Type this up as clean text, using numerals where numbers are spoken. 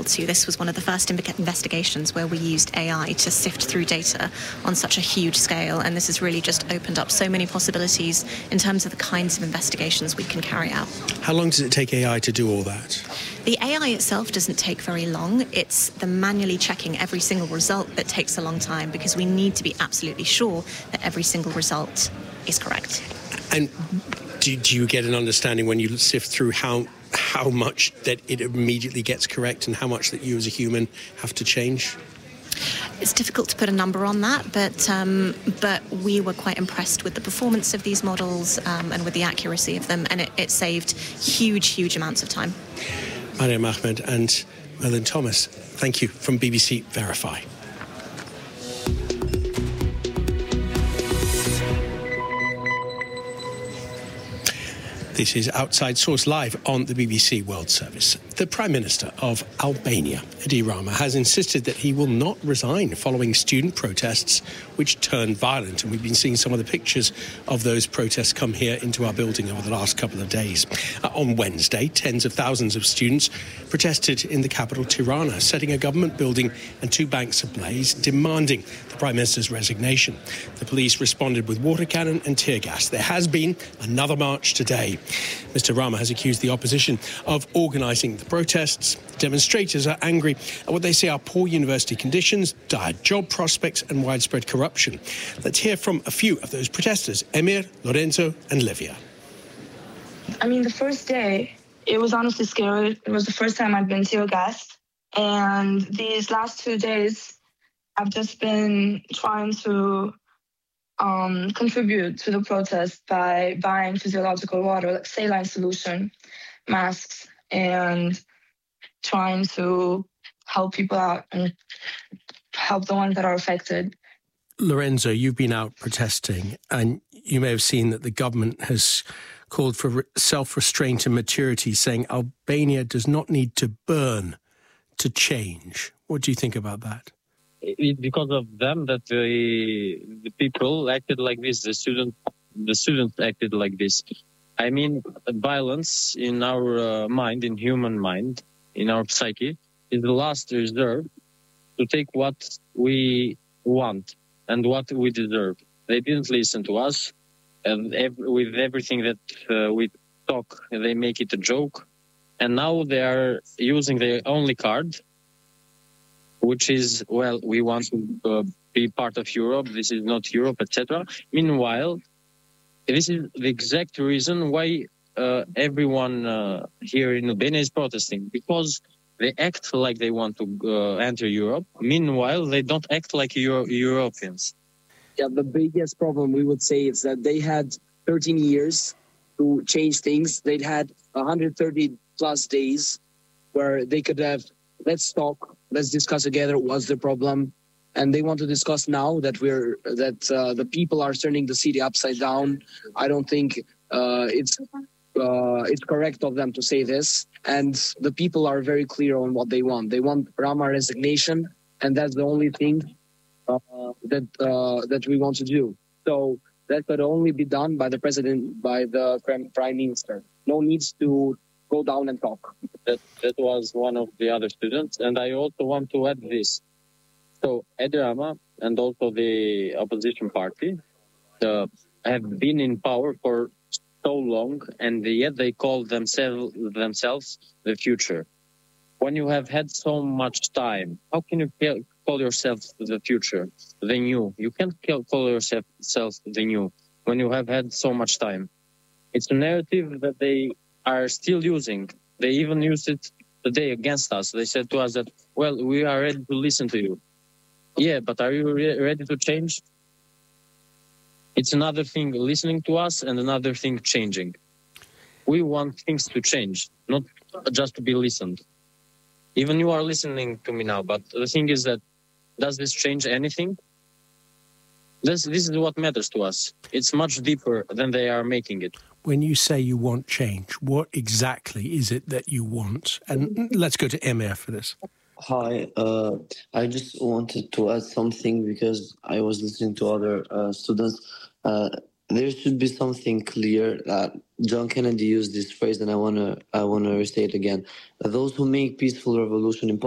able to. This was one of the first investigations where we used AI to sift through data on such a huge scale, and this has really just opened up so many possibilities in terms of the kinds of investigations we can carry out. How long does it take AI to do all that? The AI itself doesn't take very long. It's the manually checking every single result that takes a long time, because we need to be absolutely sure that every single result is correct. And do you get an understanding when you sift through how much that it immediately gets correct and how much that you as a human have to change? It's difficult to put a number on that, but we were quite impressed with the performance of these models and with the accuracy of them, and it saved huge amounts of time. Mariam Ahmed and Merlin Thomas, thank you from BBC Verify. This is Outside Source Live on the BBC World Service. The Prime Minister of Albania, Edi Rama, has insisted that he will not resign following student protests which turned violent. And we've been seeing some of the pictures of those protests come here into our building over the last couple of days. On Wednesday, tens of thousands of students protested in the capital, Tirana, setting a government building and 2 banks ablaze, demanding the Prime Minister's resignation. The police responded with water cannon and tear gas. There has been another march today. Mr. Rama has accused the opposition of organising the protests. Demonstrators are angry at what they say are poor university conditions, dire job prospects and widespread corruption. Let's hear from a few of those protesters, Emir, Lorenzo and Livia. I mean, the first day, it was honestly scary. It was the first time I'd been tear gassed. And these last 2 days, I've just been trying to contribute to the protest by buying physiological water, like saline solution, masks, and trying to help people out and help the ones that are affected. Lorenzo, you've been out protesting, and you may have seen that the government has called for self-restraint and maturity, saying Albania does not need to burn to change. What do you think about that? It's because of them that the people acted like this. The students acted like this. I mean, violence in our mind, in human mind, in our psyche, is the last resort to take what we want and what we deserve. They didn't listen to us, and with everything that we talk, they make it a joke. And now they are using their only card, which is, well, we want to be part of Europe, this is not Europe, etc. Meanwhile, this is the exact reason why everyone here in Albania is protesting, because they act like they want to enter Europe. Meanwhile, they don't act like Europeans. Yeah, the biggest problem we would say is that they had 13 years to change things. They'd had 130 plus days where they could have, let's talk, let's discuss together what's the problem. And they want to discuss now that the people are turning the city upside down. I don't think it's correct of them to say this. And the people are very clear on what they want. They want Rama resignation, and that's the only thing that we want to do. So that could only be done by the president, by the prime minister. No needs to go down and talk. That was one of the other students, and I also want to add this. So Edi Rama and also the opposition party have been in power for so long, and yet they call themselves the future. When you have had so much time, how can you call yourself the future, the new? You can't call yourself the new when you have had so much time. It's a narrative that they are still using. They even used it today against us. They said to us that, well, we are ready to listen to you. Yeah, but are you ready to change? It's another thing listening to us and another thing changing. We want things to change, not just to be listened. Even you are listening to me now, but the thing is that, does this change anything? This is what matters to us. It's much deeper than they are making it. When you say you want change, what exactly is it that you want? And let's go to Emir for this. Hi, I just wanted to add something because I was listening to other students. There should be something clear that John Kennedy used this phrase, and I wanna restate it again. Those who make peaceful revolution impossible